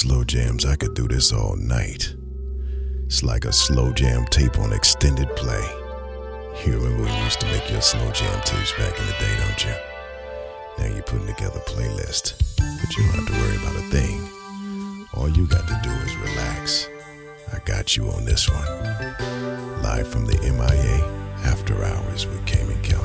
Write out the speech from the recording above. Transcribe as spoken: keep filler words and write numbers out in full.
slow jams, I could do this all night. It's like a slow jam tape on extended play. You remember when you used to make your slow jam tapes back in the day, don't you? Now you're putting together a playlist, but you don't have to worry about a thing. All you got to do is relax. I got you on this one. Live from the M I A After Hours with Cayman Kelly.